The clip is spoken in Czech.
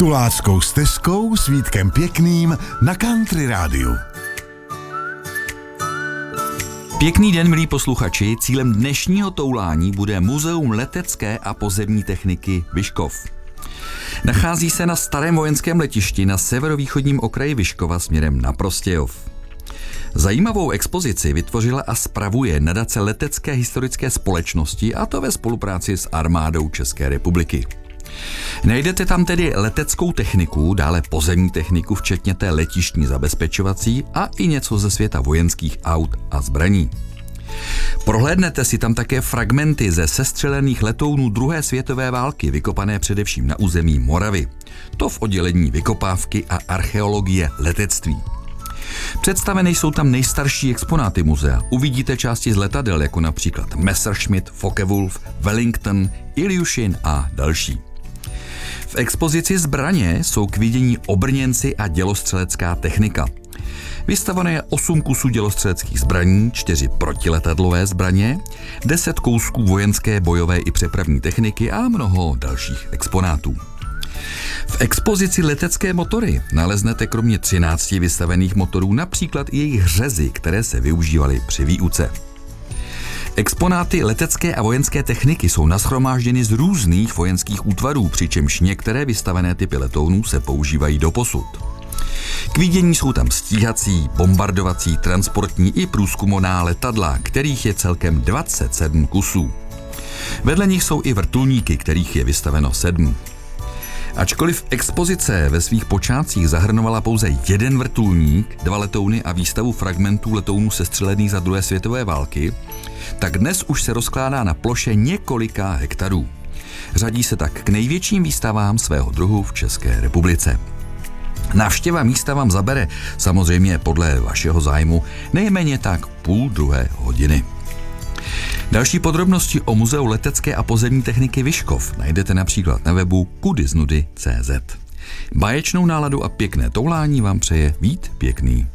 Tuláckou stezkou s Vítkem Pěkným na Country Rádiu. Pěkný den, milí posluchači, cílem dnešního toulání bude Muzeum letecké a pozemní techniky Vyškov. Nachází se na starém vojenském letišti na severovýchodním okraji Vyškova směrem na Prostějov. Zajímavou expozici vytvořila a spravuje nadace Letecké historické společnosti, a to ve spolupráci s armádou České republiky. Najdete tam tedy leteckou techniku, dále pozemní techniku, včetně té letištní zabezpečovací a i něco ze světa vojenských aut a zbraní. Prohlédnete si tam také fragmenty ze sestřelených letounů druhé světové války, vykopané především na území Moravy. To v oddělení vykopávky a archeologie letectví. Představené jsou tam nejstarší exponáty muzea. Uvidíte části z letadel, jako například Messerschmitt, Focke-Wulf, Wellington, Ilyushin a další. V expozici zbraně jsou k vidění obrněnci a dělostřelecká technika. Vystaveno je 8 kusů dělostřeleckých zbraní, 4 protiletadlové zbraně, 10 kousků vojenské, bojové i přepravní techniky a mnoho dalších exponátů. V expozici letecké motory naleznete kromě 13 vystavených motorů například i jejich řezy, které se využívaly při výuce. Exponáty letecké a vojenské techniky jsou nashromážděny z různých vojenských útvarů, přičemž některé vystavené typy letounů se používají doposud. K vidění jsou tam stíhací, bombardovací, transportní i průzkumová letadla, kterých je celkem 27 kusů. Vedle nich jsou i vrtulníky, kterých je vystaveno 7. Ačkoliv expozice ve svých počátcích zahrnovala pouze jeden vrtulník, 2 letouny a výstavu fragmentů letounů sestřelených za druhé světové války, tak dnes už se rozkládá na ploše několika hektarů. Řadí se tak k největším výstavám svého druhu v České republice. Návštěva místa vám zabere, samozřejmě podle vašeho zájmu, nejméně tak půl druhé hodiny. Další podrobnosti o Muzeu letecké a pozemní techniky Vyškov najdete například na webu kudysnudy.cz. Báječnou náladu a pěkné toulání vám přeje Vít Pěkný.